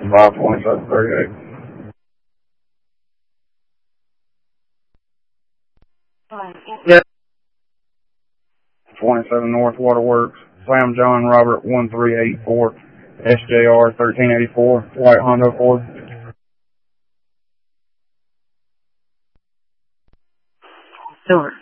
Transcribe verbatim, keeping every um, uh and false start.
five twenty-seven thirty-eight. Yep. twenty-seven North Waterworks, Sam John Robert one three eight four, S J R thirteen eighty-four, White Honda Ford. Silver.